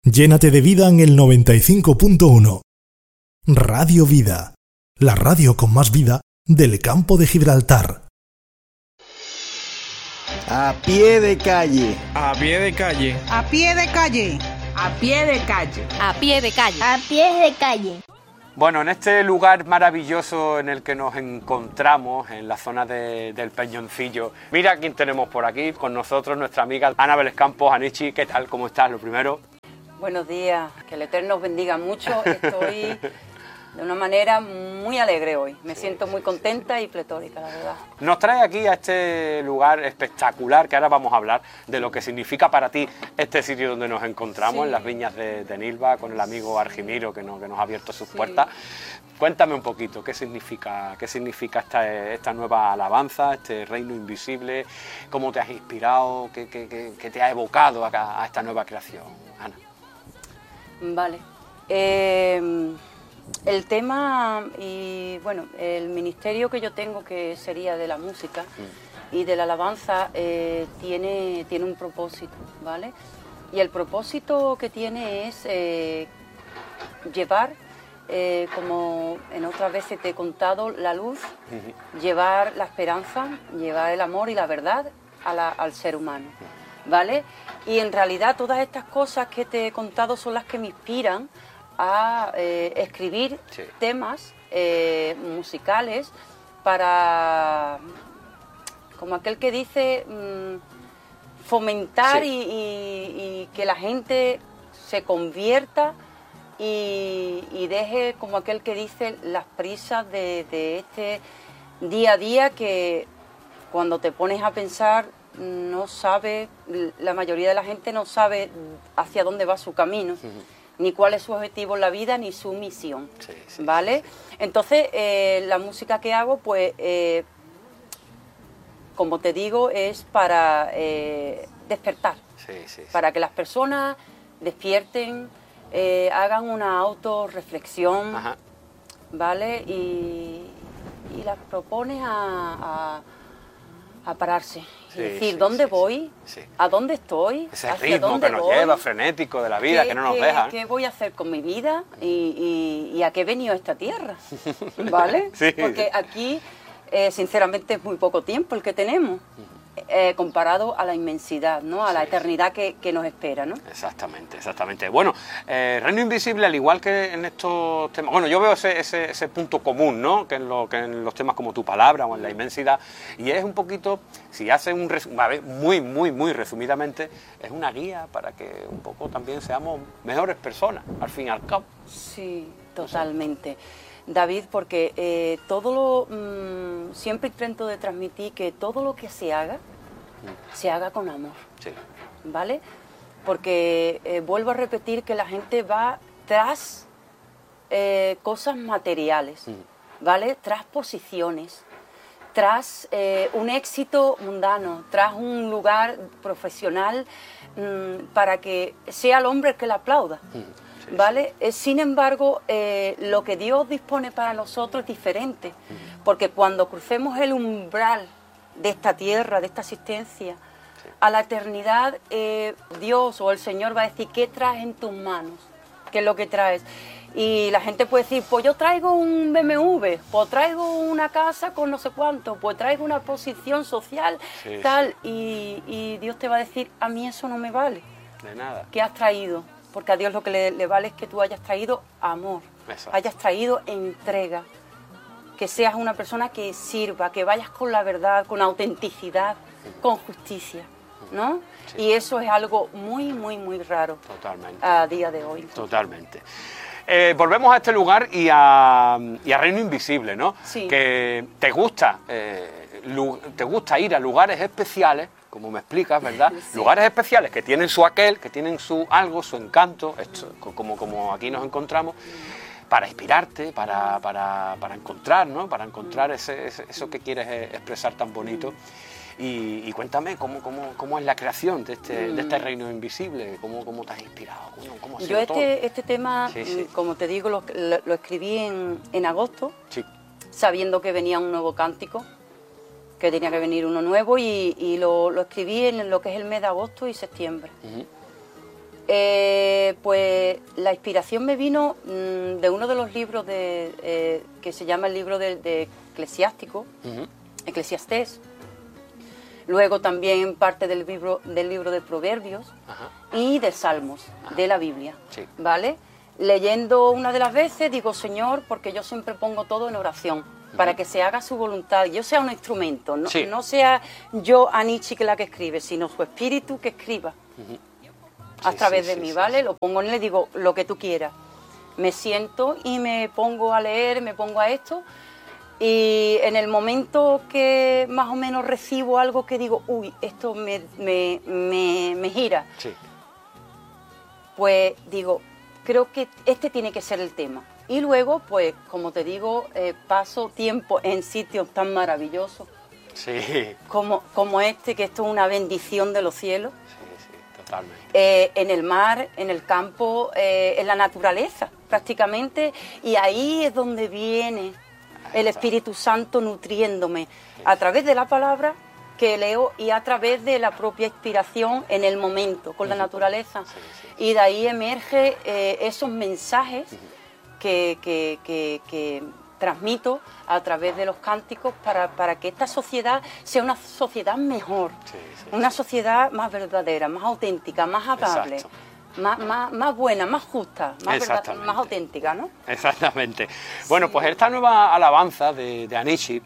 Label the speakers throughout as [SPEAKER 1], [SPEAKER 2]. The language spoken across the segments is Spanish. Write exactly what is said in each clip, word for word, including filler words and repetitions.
[SPEAKER 1] Llénate de vida en el noventa y cinco punto uno. Radio Vida, la radio con más vida del campo de Gibraltar.
[SPEAKER 2] A pie de calle.
[SPEAKER 3] A pie de calle.
[SPEAKER 4] A pie de calle.
[SPEAKER 5] A pie de calle.
[SPEAKER 6] A pie de calle.
[SPEAKER 7] A pie de calle.
[SPEAKER 8] Bueno, en este lugar maravilloso en el que nos encontramos, en la zona de, del Peñoncillo, mira quién tenemos por aquí con nosotros, nuestra amiga Ana Vélez Campos. Anichi, ¿qué tal? ¿Cómo estás? Lo primero.
[SPEAKER 9] Buenos días, que el Eterno os bendiga mucho. Estoy de una manera muy alegre hoy. Me siento muy contenta y pletórica, la verdad.
[SPEAKER 8] Nos trae aquí a este lugar espectacular, que ahora vamos a hablar de lo que significa para ti este sitio donde nos encontramos, sí, en las viñas de, de Nilva, con el amigo Argimiro que nos, que nos ha abierto sus sí. puertas. Cuéntame un poquito, ¿qué significa, qué significa esta, esta nueva alabanza, este reino invisible? ¿Cómo te has inspirado? ¿Qué, qué, qué, qué te ha evocado a, a esta nueva creación, Ana?
[SPEAKER 9] Vale. Eh... El tema y, bueno, el ministerio que yo tengo, que sería de la música mm. y de la alabanza, eh, tiene, tiene un propósito, ¿vale? Y el propósito que tiene es eh, llevar, eh, como en otras veces te he contado, la luz, mm-hmm. llevar la esperanza, llevar el amor y la verdad a la, al ser humano, ¿vale? Y en realidad todas estas cosas que te he contado son las que me inspiran a eh, escribir sí. temas eh, musicales para, como aquel que dice, mmm, fomentar sí. y, y, y que la gente se convierta y, y deje, como aquel que dice, las prisas de, de este día a día que cuando te pones a pensar no sabe, la mayoría de la gente no sabe hacia dónde va su camino. Uh-huh. Ni cuál es su objetivo en la vida, ni su misión, sí, sí, ¿vale? Sí, sí. Entonces, eh, la música que hago, pues, eh, como te digo, es para eh, despertar, sí, sí, sí. para que las personas despierten, eh, hagan una autorreflexión, Ajá. ¿vale? Y, y las propones a, a, a pararse. Sí, y decir, sí, ¿dónde sí, voy? Sí. ¿A dónde estoy?
[SPEAKER 8] Ese ritmo que nos voy? lleva, frenético de la vida, que no nos
[SPEAKER 9] qué,
[SPEAKER 8] deja.
[SPEAKER 9] ¿Qué voy a hacer con mi vida y, y, y a qué he venido a esta tierra? ¿Vale? Sí. Porque aquí, eh, sinceramente, es muy poco tiempo el que tenemos, eh, comparado a la inmensidad, ¿no? A la sí, eternidad que, que nos espera, ¿no?
[SPEAKER 8] Exactamente, exactamente. Bueno, eh, Reino Invisible, al igual que en estos temas, bueno, yo veo ese, ese, ese punto común, ¿no? Que en, lo, que en los temas como Tu Palabra o en La Inmensidad, y es un poquito, si hace un resumen, a ver, muy, muy, muy resumidamente, es una guía para que un poco también seamos mejores personas, al fin y al cabo.
[SPEAKER 9] Sí, totalmente. David, porque eh, todo lo, mmm, siempre intento de transmitir que todo lo que se haga, mm. se haga con amor, sí. ¿vale? Porque eh, vuelvo a repetir que la gente va tras eh, cosas materiales, mm. ¿vale? Tras posiciones, tras eh, un éxito mundano, tras un lugar profesional mmm, para que sea el hombre el que le aplauda. Mm. ¿Vale? Eh, sin embargo, eh, lo que Dios dispone para nosotros es diferente, porque cuando crucemos el umbral de esta tierra, de esta existencia, sí. a la eternidad, eh, Dios o el Señor va a decir, ¿qué traes en tus manos? ¿Qué es lo que traes? Y la gente puede decir, pues yo traigo un B M W, pues traigo una casa con no sé cuánto, pues traigo una posición social, sí, tal, sí. Y, y Dios te va a decir, a mí eso no me vale.
[SPEAKER 8] De nada.
[SPEAKER 9] ¿Qué has traído? Porque a Dios lo que le, le vale es que tú hayas traído amor, Eso. hayas traído entrega, que seas una persona que sirva, que vayas con la verdad, con autenticidad, con justicia, ¿no? Sí. Y eso es algo muy, muy, muy raro. Totalmente. A día de hoy.
[SPEAKER 8] Totalmente. Eh, volvemos a este lugar y a, y a Reino Invisible, ¿no?
[SPEAKER 9] Sí.
[SPEAKER 8] Que te gusta, eh, te gusta ir a lugares especiales, como me explicas, ¿verdad? Sí. Lugares especiales que tienen su aquel, que tienen su algo, su encanto, esto, como, como aquí nos encontramos, para inspirarte, para, para, para encontrar, ¿no? Para encontrar ese, ese, eso que quieres expresar tan bonito. Y, y cuéntame cómo, cómo, cómo es la creación de este, mm. de este reino invisible, cómo, cómo te has inspirado, cómo, cómo ha sido
[SPEAKER 9] Yo este,
[SPEAKER 8] todo.
[SPEAKER 9] este tema, sí, sí. como te digo, lo, lo, lo escribí en, en agosto,
[SPEAKER 8] sí.
[SPEAKER 9] sabiendo que venía un nuevo cántico, que tenía que venir uno nuevo, y, y lo, lo escribí en lo que es el mes de agosto y septiembre. Uh-huh. Eh, pues la inspiración me vino mmm, de uno de los libros de, eh, que se llama el libro de, de Eclesiástico, uh-huh. Eclesiastés. Luego también parte del libro, del libro de Proverbios uh-huh. y de Salmos, uh-huh. de la Biblia, sí. ¿vale? Leyendo una de las veces digo, Señor, porque yo siempre pongo todo en oración, uh-huh. para que se haga su voluntad, yo sea un instrumento, no, sí. no sea yo, Anichi, que la que escribe, sino su espíritu que escriba. Uh-huh. a sí, través sí, de sí, mí, sí, ¿vale? Sí. Lo pongo en él y le digo lo que tú quieras. Me siento y me pongo a leer, me pongo a esto, y en el momento que más o menos recibo algo que digo, uy, esto me, me, me, me gira, sí. pues digo, creo que este tiene que ser el tema. Y luego, pues, como te digo, eh, paso tiempo en sitios tan maravillosos sí. como, como este, que esto es una bendición de los cielos. Eh, en el mar, en el campo, eh, en la naturaleza, prácticamente, y ahí es donde viene el Espíritu Santo nutriéndome, a través de la palabra que leo y a través de la propia inspiración en el momento, con la naturaleza, y de ahí emerge eh, esos mensajes que, que, que, que transmito a través de los cánticos para, para que esta sociedad sea una sociedad mejor, sí, sí, una sociedad más verdadera, más auténtica, más amable, más, más, más buena, más justa, más, verdad, más auténtica, ¿no?
[SPEAKER 8] Exactamente. Bueno, sí. pues esta nueva alabanza de, de Anichi,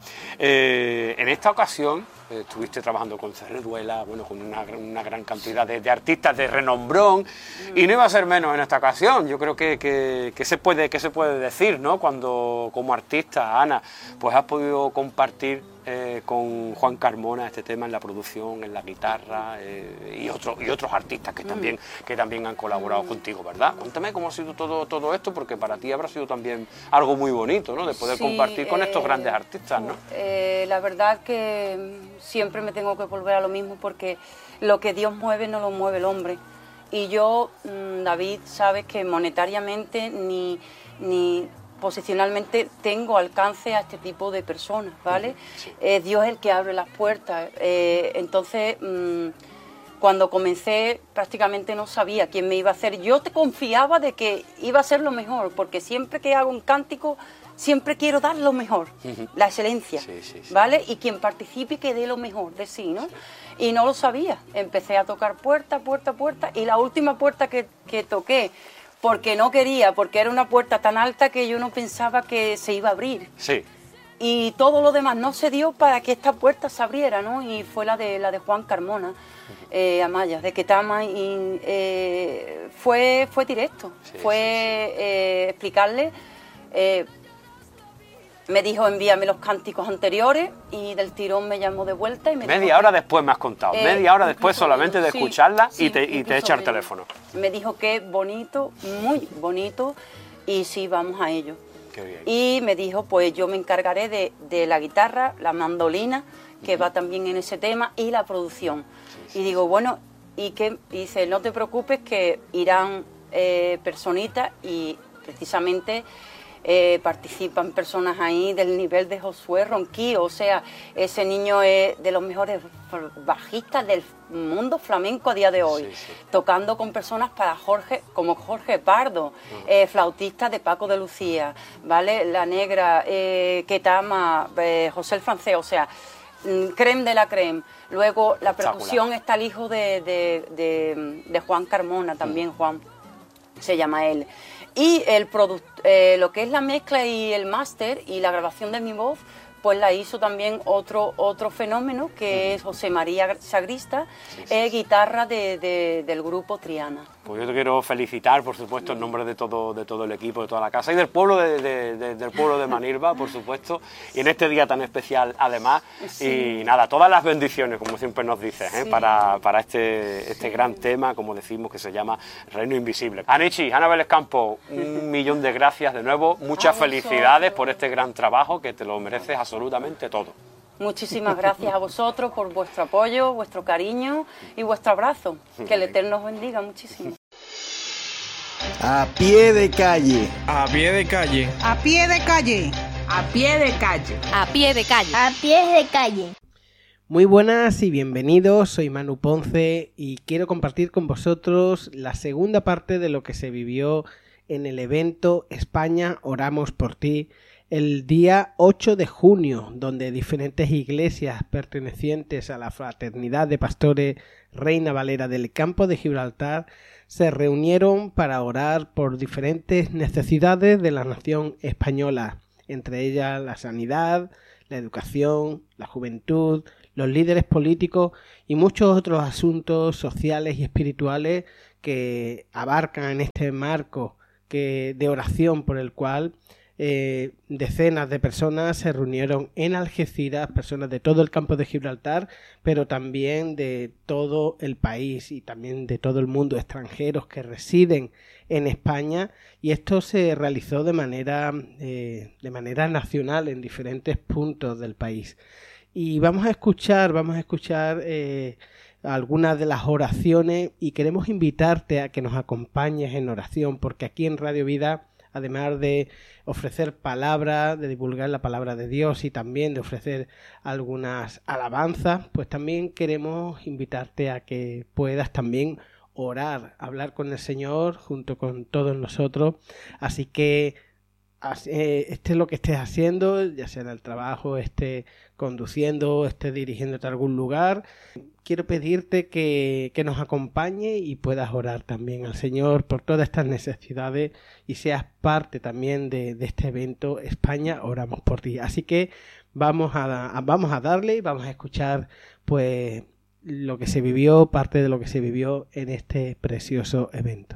[SPEAKER 8] eh, en esta ocasión eh, estuviste trabajando con Cerreruela, bueno, con una, una gran cantidad de, de artistas de renombrón, mm. y no iba a ser menos en esta ocasión. Yo creo que, que, que, se puede, que se puede decir, ¿no? Cuando como artista, Ana, pues has podido compartir eh, con Juan Carmona este tema en la producción, en la guitarra, eh, y, otro, y otros artistas que, mm. también, que también han colaborado mm. contigo, ¿verdad? Cuéntame cómo ha sido todo, todo esto, porque para ti habrá sido también algo muy bonito, ¿no? De poder sí, compartir con eh, estos grandes artistas, ¿no?
[SPEAKER 9] Eh, la verdad que siempre me tengo que volver a lo mismo, porque lo que Dios mueve no lo mueve el hombre. Y yo, David, sabes que monetariamente ni, ni posicionalmente tengo alcance a este tipo de personas, ¿vale? Sí. Eh, Dios es el que abre las puertas. Eh, entonces, mmm, cuando comencé prácticamente no sabía quién me iba a hacer. Yo te confiaba de que iba a ser lo mejor, porque siempre que hago un cántico, siempre quiero dar lo mejor, uh-huh. la excelencia, sí, sí, sí. ¿vale? Y quien participe que dé lo mejor de sí, ¿no? Sí. Y no lo sabía. Empecé a tocar puerta, puerta, puerta, y la última puerta que, que toqué, porque no quería, porque era una puerta tan alta que yo no pensaba que se iba a abrir. Sí. Y todo lo demás no se dio para que esta puerta se abriera, ¿no? Y fue la de la de Juan Carmona, uh-huh. eh, Amaya, de Ketama, y eh, fue, fue directo, sí, fue sí, sí. Eh, explicarle... Eh, Me dijo, envíame los cánticos anteriores, y del tirón me llamó de vuelta y me
[SPEAKER 8] Media
[SPEAKER 9] dijo
[SPEAKER 8] hora que, después me has contado, eh, media hora después solamente de sí, escucharla sí, y te, y te echa el teléfono.
[SPEAKER 9] Me dijo que bonito, muy bonito, y sí, vamos a ello. Qué bien. Y me dijo, pues yo me encargaré de, de la guitarra, la mandolina, que uh-huh. va también en ese tema, y la producción. Sí, sí, y digo, bueno, y, que, y dice, no te preocupes que irán eh, personitas, y precisamente... Eh, participan personas ahí del nivel de Josué Ronquillo, o sea, ese niño es de los mejores bajistas del mundo flamenco a día de hoy, sí, sí. tocando con personas para Jorge, como Jorge Pardo, uh-huh. eh, flautista de Paco de Lucía, ¿vale? La Negra, eh, Ketama, eh, José el Francés, o sea, creme de la creme. Luego la percusión está el hijo de, de, de, de Juan Carmona, también uh-huh. Juan se llama él. Y el produ- eh, lo que es la mezcla y el máster y la grabación de mi voz, pues la hizo también otro otro fenómeno, que uh-huh. es José María Sagrista, sí, sí, eh, sí. guitarra de, de, del grupo Triana.
[SPEAKER 8] Pues yo te quiero felicitar, por supuesto, en nombre de todo, de todo el equipo, de toda la casa y del pueblo de, de, de, del pueblo de Manilva, por supuesto, y en este día tan especial además. Sí. Y nada, todas las bendiciones, como siempre nos dices, ¿eh? sí. para, para este, este sí. gran tema, como decimos, que se llama Reino Invisible. Anichi, Ana Vélez Campos, un millón de gracias de nuevo, muchas felicidades por este gran trabajo, que te lo mereces absolutamente todo.
[SPEAKER 9] Muchísimas gracias a vosotros por vuestro apoyo, vuestro cariño y vuestro abrazo. Que el Eterno os bendiga muchísimo.
[SPEAKER 2] A pie de calle.
[SPEAKER 3] A pie de calle.
[SPEAKER 4] A pie de calle.
[SPEAKER 5] A pie de calle.
[SPEAKER 6] A pie de calle.
[SPEAKER 7] A pie de calle.
[SPEAKER 3] Muy buenas y bienvenidos, soy Manu Ponce y quiero compartir con vosotros la segunda parte de lo que se vivió en el evento España Oramos por Ti el día ocho de junio, donde diferentes iglesias pertenecientes a la Fraternidad de Pastores Reina Valera del Campo de Gibraltar se reunieron para orar por diferentes necesidades de la nación española, entre ellas la sanidad, la educación, la juventud, los líderes políticos y muchos otros asuntos sociales y espirituales que abarcan en este marco que, de oración por el cual eh, decenas de personas se reunieron en Algeciras, personas de todo el campo de Gibraltar, pero también de todo el país y también de todo el mundo, extranjeros que residen en España, y esto se realizó de manera, eh, de manera nacional en diferentes puntos del país. Y vamos a escuchar, vamos a escuchar eh, algunas de las oraciones y queremos invitarte a que nos acompañes en oración, porque aquí en Radio Vida, además de ofrecer palabra, de divulgar la palabra de Dios y también de ofrecer algunas alabanzas, pues también queremos invitarte a que puedas también orar, hablar con el Señor junto con todos nosotros. Así que esté lo que estés haciendo, ya sea en el trabajo, esté conduciendo, esté dirigiéndote a algún lugar, quiero pedirte que, que nos acompañe y puedas orar también al Señor por todas estas necesidades y seas parte también de, de este evento España Oramos por Ti. Así que vamos a, a, vamos a darle y vamos a escuchar pues lo que se vivió, parte de lo que se vivió en este precioso evento.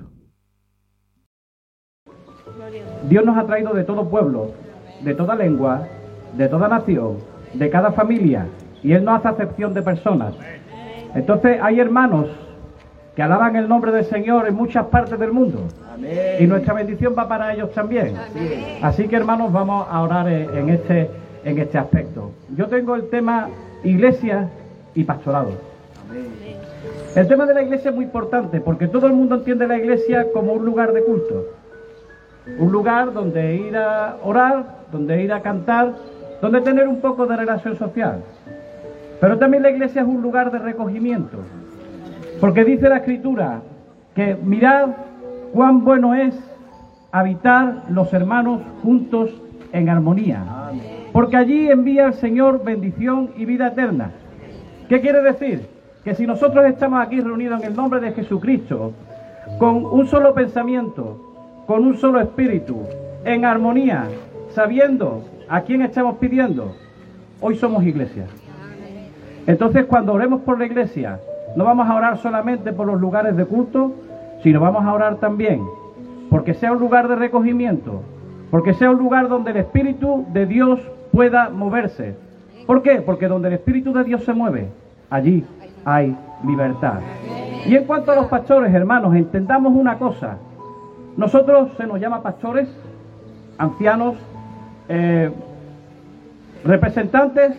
[SPEAKER 4] Dios nos ha traído de todo pueblo, de toda lengua, de toda nación, de cada familia, y Él no hace acepción de personas. Entonces hay hermanos que alaban el nombre del Señor en muchas partes del mundo. Amén. Y nuestra bendición va para ellos también. Amén. Así que hermanos, vamos a orar en este, en este aspecto. Yo tengo el tema iglesia y pastorado. Amén. El tema de la iglesia es muy importante porque todo el mundo entiende la iglesia como un lugar de culto. Un lugar donde ir a orar, donde ir a cantar, donde tener un poco de relación social. Pero también la iglesia es un lugar de recogimiento. Porque dice la Escritura que mirad cuán bueno es habitar los hermanos juntos en armonía. Porque allí envía el Señor bendición y vida eterna. ¿Qué quiere decir? Que si nosotros estamos aquí reunidos en el nombre de Jesucristo, con un solo pensamiento, con un solo espíritu, en armonía, sabiendo a quién estamos pidiendo, hoy somos iglesia. Entonces, cuando oremos por la iglesia, no vamos a orar solamente por los lugares de culto, sino vamos a orar también porque sea un lugar de recogimiento, porque sea un lugar donde el Espíritu de Dios pueda moverse. ¿Por qué? Porque donde el Espíritu de Dios se mueve, allí hay libertad. Y en cuanto a los pastores, hermanos, entendamos una cosa. Nosotros se nos llama pastores, ancianos, eh, representantes.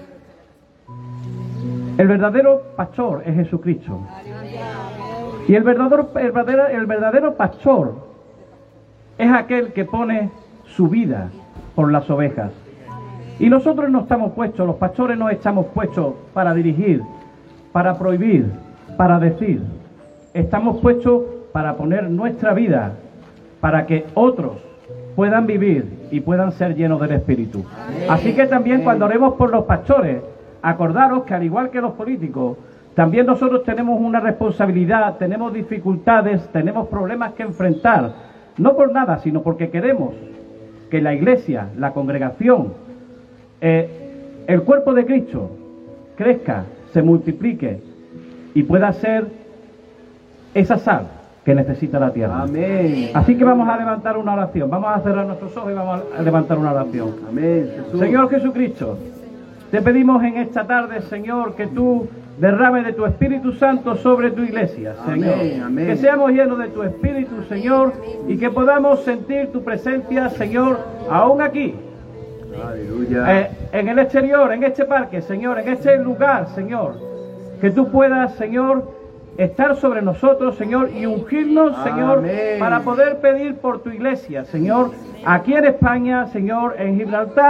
[SPEAKER 4] El verdadero pastor es Jesucristo. Y el verdadero, el verdadero, el verdadero pastor es aquel que pone su vida por las ovejas. Y nosotros no estamos puestos, los pastores no estamos puestos para dirigir, para prohibir, para decir. Estamos puestos para poner nuestra vida para que otros puedan vivir y puedan ser llenos del Espíritu. Así que también cuando oremos por los pastores, acordaros que al igual que los políticos, también nosotros tenemos una responsabilidad, tenemos dificultades, tenemos problemas que enfrentar, no por nada, sino porque queremos que la iglesia, la congregación, eh, el cuerpo de Cristo crezca, se multiplique y pueda ser esa sal que necesita la tierra. Amén. Así que vamos a levantar una oración, vamos a cerrar nuestros ojos y vamos a levantar una oración. Amén. Jesús. Señor Jesucristo, te pedimos en esta tarde, Señor, que tú derrames de tu Espíritu Santo sobre tu iglesia, Señor. Amén, amén. Que seamos llenos de tu Espíritu, Señor, y que podamos sentir tu presencia, Señor, aún aquí. Aleluya. Eh, en el exterior, en este parque, Señor, en este lugar, Señor. Que tú puedas, Señor, estar sobre nosotros, Señor, y ungirnos, Señor, amén, para poder pedir por tu iglesia, Señor, aquí en España, Señor, en Gibraltar,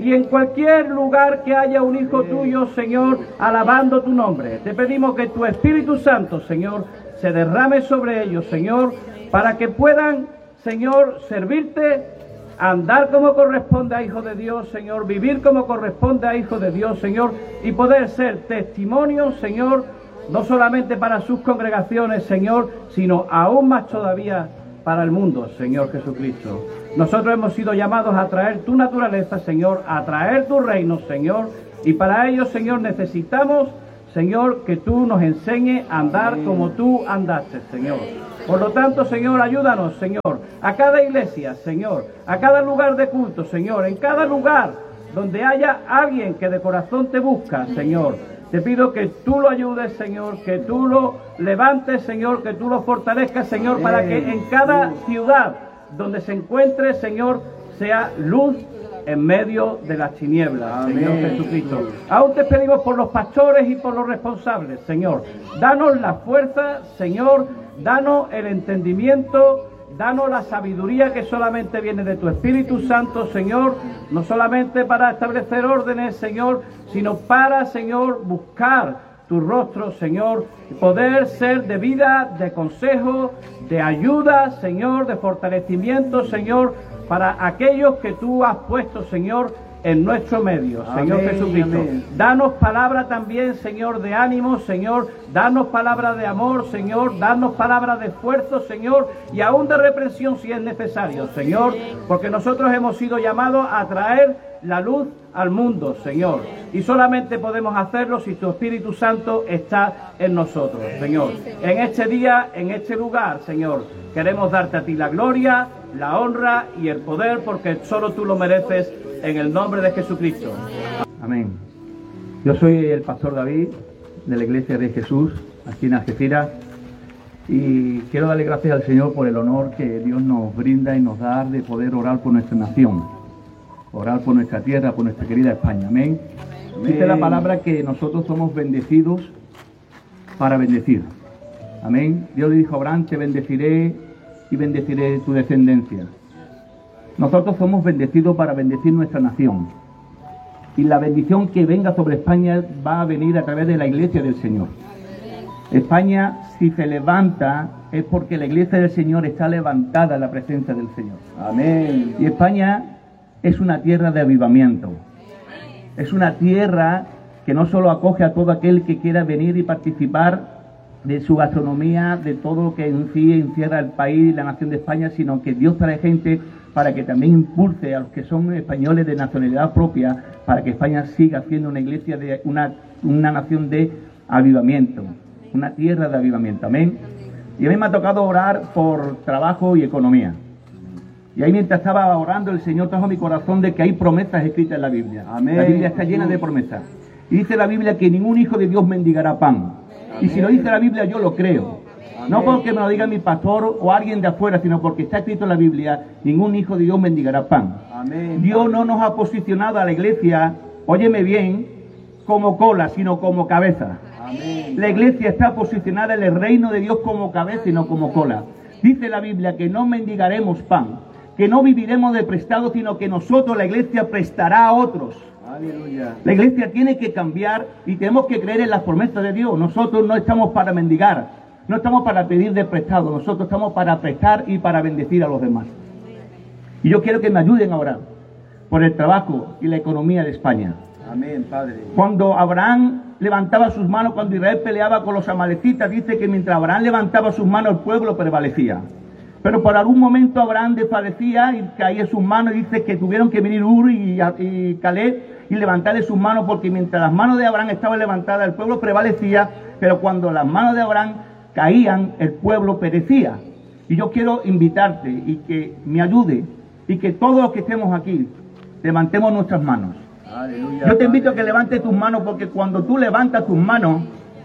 [SPEAKER 4] y en cualquier lugar que haya un hijo tuyo, Señor, alabando tu nombre. Te pedimos que tu Espíritu Santo, Señor, se derrame sobre ellos, Señor, para que puedan, Señor, servirte, andar como corresponde a hijo de Dios, Señor, vivir como corresponde a hijo de Dios, Señor, y poder ser testimonios, Señor, no solamente para sus congregaciones, Señor, sino aún más todavía para el mundo, Señor Jesucristo. Nosotros hemos sido llamados a traer tu naturaleza, Señor, a traer tu reino, Señor, y para ello, Señor, necesitamos, Señor, que tú nos enseñes a andar como tú andaste, Señor. Por lo tanto, Señor, ayúdanos, Señor, a cada iglesia, Señor, a cada lugar de culto, Señor, en cada lugar donde haya alguien que de corazón te busca, Señor. Te pido que tú lo ayudes, Señor, que tú lo levantes, Señor, que tú lo fortalezcas, Señor, para que en cada ciudad donde se encuentre, Señor, sea luz en medio de las tinieblas, Señor Jesucristo. Aún te pedimos por los pastores y por los responsables, Señor. Danos la fuerza, Señor, danos el entendimiento, danos la sabiduría que solamente viene de tu Espíritu Santo, Señor, no solamente para establecer órdenes, Señor, sino para, Señor, buscar tu rostro, Señor, y poder ser de vida, de consejo, de ayuda, Señor, de fortalecimiento, Señor, para aquellos que tú has puesto, Señor, en nuestro medio, Señor amén, Jesucristo. Amén. Danos palabra también, Señor, de ánimo, Señor. Danos palabra de amor, Señor. Danos palabra de esfuerzo, Señor. Y aún de reprensión si es necesario, Señor. Porque nosotros hemos sido llamados a traer la luz al mundo, Señor. Y solamente podemos hacerlo si tu Espíritu Santo está en nosotros, Señor. En este día, en este lugar, Señor, queremos darte a ti la gloria, la honra y el poder, porque solo tú lo mereces, en el nombre de Jesucristo.
[SPEAKER 5] Amén. Yo soy el pastor David, de la Iglesia de Jesús, aquí en Algeciras, y quiero darle gracias al Señor por el honor que Dios nos brinda y nos da de poder orar por nuestra nación, orar por nuestra tierra, por nuestra querida España. Amén. Amén. Dice la palabra que nosotros somos bendecidos para bendecir. Amén. Dios le dijo a Abraham, te bendeciré y bendeciré tu descendencia. Nosotros somos bendecidos para bendecir nuestra nación. Y la bendición que venga sobre España va a venir a través de la Iglesia del Señor. España, si se levanta, es porque la Iglesia del Señor está levantada en la presencia del Señor. Amén. Y España es una tierra de avivamiento. Es una tierra que no solo acoge a todo aquel que quiera venir y participar de su gastronomía, de todo lo que en sí encierra el país y la nación de España, sino que Dios trae gente para que también impulse a los que son españoles de nacionalidad propia, para que España siga siendo una iglesia de una, una nación de avivamiento, una tierra de avivamiento. Amén. Y a mí me ha tocado orar por trabajo y economía. Y ahí mientras estaba orando, el Señor trajo a mi corazón de que hay promesas escritas en la Biblia. Amén. La Biblia está llena de promesas. Y dice la Biblia que ningún hijo de Dios mendigará pan. Amén. Y si lo dice la Biblia, yo lo creo. Amén. No porque me lo diga mi pastor o alguien de afuera, sino porque está escrito en la Biblia, ningún hijo de Dios mendigará pan. Amén. Dios no nos ha posicionado a la iglesia, óyeme bien, como cola, sino como cabeza. Amén. La iglesia está posicionada en el reino de Dios como cabeza y no como cola. Dice la Biblia que no mendigaremos pan, que no viviremos de prestado, sino que nosotros, la iglesia, prestará a otros. Aleluya. La iglesia tiene que cambiar y tenemos que creer en las promesas de Dios. Nosotros no estamos para mendigar, no estamos para pedir de prestado, nosotros estamos para prestar y para bendecir a los demás. Y yo quiero que me ayuden a orar por el trabajo y la economía de España. Amén, Padre. Cuando Abraham levantaba sus manos, cuando Israel peleaba con los amalecitas, dice que mientras Abraham levantaba sus manos, el pueblo prevalecía. Pero por algún momento Abraham desfallecía y caía en sus manos, y dice que tuvieron que venir Ur y, y Caleb y levantarle sus manos, porque mientras las manos de Abraham estaban levantadas, el pueblo prevalecía, pero cuando las manos de Abraham caían, el pueblo perecía. Y yo quiero invitarte y que me ayude, y que todos los que estemos aquí, levantemos nuestras manos. Aleluya. Yo te invito a que levantes tus manos, porque cuando tú levantas tus manos,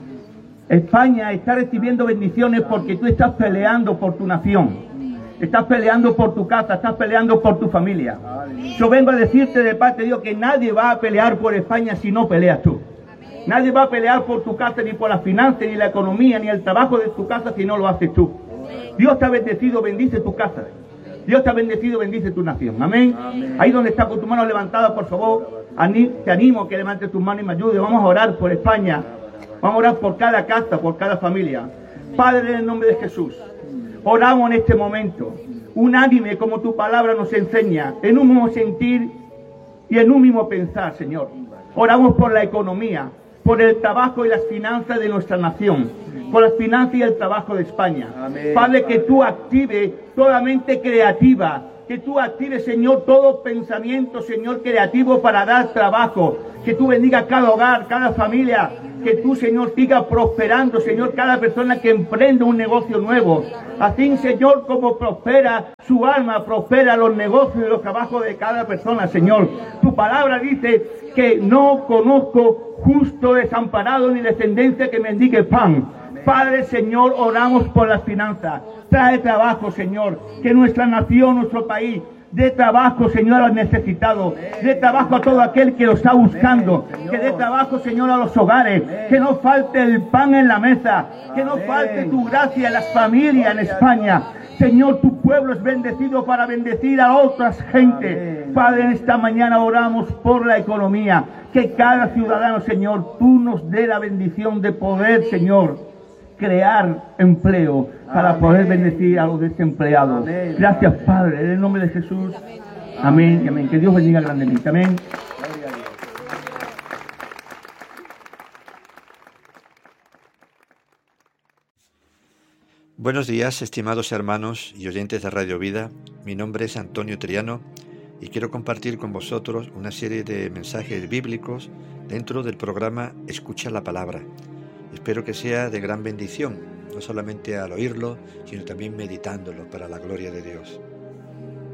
[SPEAKER 5] España está recibiendo bendiciones porque tú estás peleando por tu nación, estás peleando por tu casa, estás peleando por tu familia. Yo vengo a decirte de parte de Dios que nadie va a pelear por España si no peleas tú. Nadie va a pelear por tu casa, ni por las finanzas, ni la economía, ni el trabajo de tu casa si no lo haces tú. Dios te ha bendecido, bendice tu casa. Dios te ha bendecido, bendice tu nación. Amén. Amén. Ahí donde está con tu mano levantada, por favor, te animo que levantes tus manos y me ayudes. Vamos a orar por España. Vamos a orar por cada casa, por cada familia. Padre, en el nombre de Jesús, oramos en este momento, unánime como tu palabra nos enseña, en un mismo sentir y en un mismo pensar, Señor. Oramos por la economía, por el trabajo y las finanzas de nuestra nación, por las finanzas y el trabajo de España. Amén. Padre, que tú actives toda mente creativa, que tú actives, Señor, todo pensamiento, Señor, creativo para dar trabajo, que tú bendiga cada hogar, cada familia, que tú, Señor, siga prosperando, Señor, cada persona que emprende un negocio nuevo. Así, Señor, como prospera su alma, prospera los negocios y los trabajos de cada persona, Señor. Tu palabra dice que no conozco justo desamparado ni descendencia que mendigue pan. Padre, Señor, oramos por las finanzas. Trae trabajo, Señor, que nuestra nación, nuestro país, dé trabajo, Señor, al necesitado, dé trabajo a todo aquel que lo está buscando, que dé trabajo, Señor, a los hogares, que no falte el pan en la mesa, que no falte tu gracia en las familias en España. Señor, tu pueblo es bendecido para bendecir a otras gente. Padre, en esta mañana oramos por la economía, que cada ciudadano, Señor, tú nos dé la bendición de poder, Señor, crear empleo para Amén. Poder bendecir a los desempleados. Amén. Gracias, Padre, en el nombre de Jesús. Amén y amén. Que Dios bendiga grandemente. Amén.
[SPEAKER 6] Buenos días, estimados hermanos y oyentes de Radio Vida. Mi nombre es Antonio Triano y quiero compartir con vosotros una serie de mensajes bíblicos dentro del programa Escucha la Palabra. Espero que sea de gran bendición, no solamente al oírlo, sino también meditándolo para la gloria de Dios.